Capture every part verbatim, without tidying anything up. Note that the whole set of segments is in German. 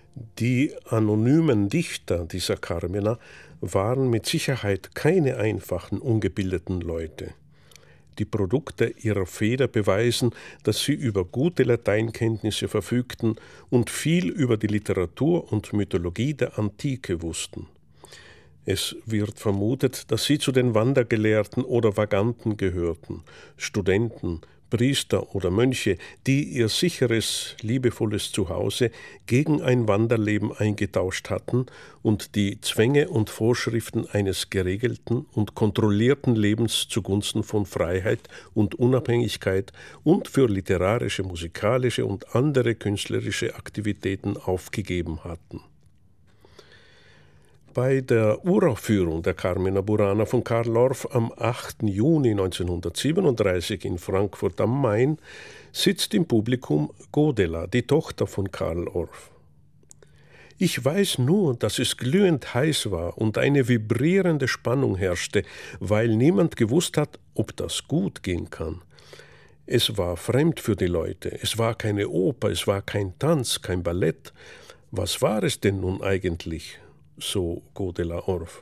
Die anonymen Dichter dieser Carmina waren mit Sicherheit keine einfachen, ungebildeten Leute. Die Produkte ihrer Feder beweisen, dass sie über gute Lateinkenntnisse verfügten und viel über die Literatur und Mythologie der Antike wussten. Es wird vermutet, dass sie zu den Wandergelehrten oder Vaganten gehörten, Studenten, Priester oder Mönche, die ihr sicheres, liebevolles Zuhause gegen ein Wanderleben eingetauscht hatten und die Zwänge und Vorschriften eines geregelten und kontrollierten Lebens zugunsten von Freiheit und Unabhängigkeit und für literarische, musikalische und andere künstlerische Aktivitäten aufgegeben hatten. Bei der Uraufführung der Carmina Burana von Carl Orff am achten Juni neunzehnhundertsiebenunddreißig in Frankfurt am Main sitzt im Publikum Godela, die Tochter von Carl Orff. Ich weiß nur, dass es glühend heiß war und eine vibrierende Spannung herrschte, weil niemand gewusst hat, ob das gut gehen kann. Es war fremd für die Leute, es war keine Oper, es war kein Tanz, kein Ballett. Was war es denn nun eigentlich? So Godela Orff.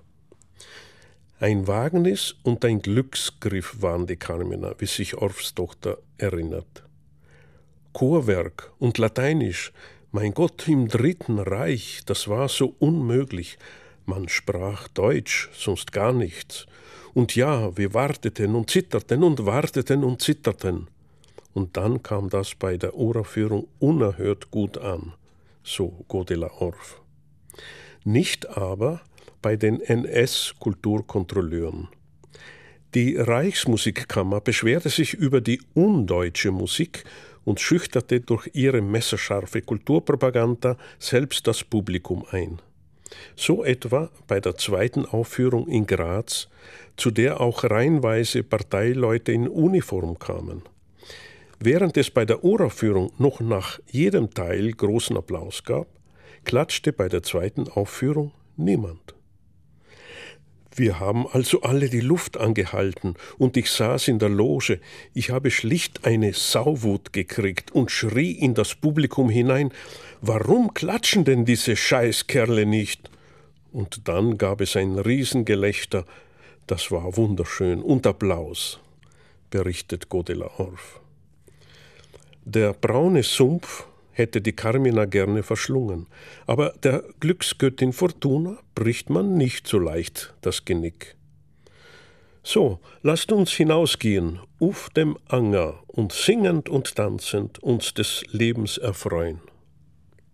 Ein Wagnis und ein Glücksgriff waren die Carmina, wie sich Orffs Tochter erinnert. Chorwerk und Lateinisch, mein Gott, im Dritten Reich, das war so unmöglich. Man sprach Deutsch, sonst gar nichts. Und ja, wir warteten und zitterten und warteten und zitterten. Und dann kam das bei der Uraufführung unerhört gut an, so Godela Orff. Nicht aber bei den N S-Kulturkontrolleuren. Die Reichsmusikkammer beschwerte sich über die undeutsche Musik und schüchterte durch ihre messerscharfe Kulturpropaganda selbst das Publikum ein. So etwa bei der zweiten Aufführung in Graz, zu der auch reihenweise Parteileute in Uniform kamen. Während es bei der Uraufführung noch nach jedem Teil großen Applaus gab, klatschte bei der zweiten Aufführung niemand. Wir haben also alle die Luft angehalten und ich saß in der Loge. Ich habe schlicht eine Sauwut gekriegt und schrie in das Publikum hinein, warum klatschen denn diese Scheißkerle nicht? Und dann gab es ein Riesengelächter, das war wunderschön und Applaus, berichtet Godela Orff. Der braune Sumpf hätte die Carmina gerne verschlungen, aber der Glücksgöttin Fortuna bricht man nicht so leicht das Genick. So, lasst uns hinausgehen, auf dem Anger und singend und tanzend uns des Lebens erfreuen.